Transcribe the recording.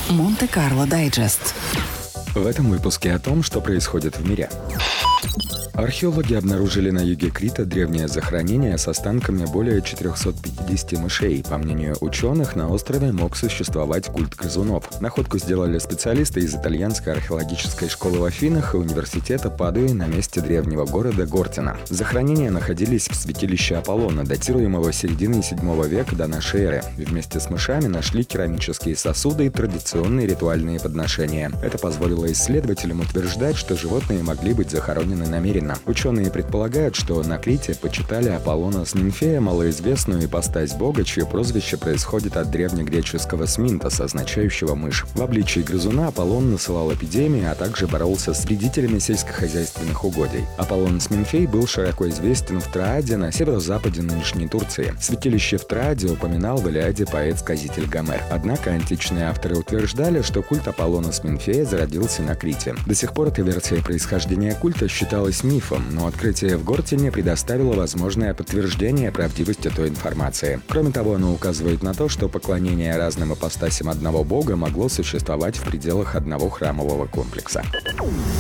Монте-Карло Дайджест. В этом выпуске о том, что происходит в мире. Археологи обнаружили на юге Крита древнее захоронение с останками более 450 мышей. По мнению ученых, на острове мог существовать культ грызунов. Находку сделали специалисты из итальянской археологической школы в Афинах и университета Падуи на месте древнего города Гортина. Захоронения находились в святилище Аполлона, датируемого серединой VII века до нашей эры. Вместе с мышами нашли керамические сосуды и традиционные ритуальные подношения. Это позволило исследователям утверждать, что животные могли быть захоронены намеренно. Ученые предполагают, что на Крите почитали Аполлона с Нимфея, малоизвестную ипостась бога, чье прозвище происходит от древнегреческого «сминтос», означающего «мышь». В обличии грызуна Аполлон насылал эпидемии, а также боролся с вредителями сельскохозяйственных угодий. Аполлон с Нимфей был широко известен в Трааде на северо-западе нынешней Турции. Святилище в Трааде упоминал в Илиаде поэт-сказитель Гомер. Однако античные авторы утверждали, что культ Аполлона с Нимфея зародился на Крите. До сих пор эта версия происхождения культа считалась мифом, но открытие в Гортине предоставило возможное подтверждение правдивости той информации. Кроме того, оно указывает на то, что поклонение разным ипостасям одного бога могло существовать в пределах одного храмового комплекса.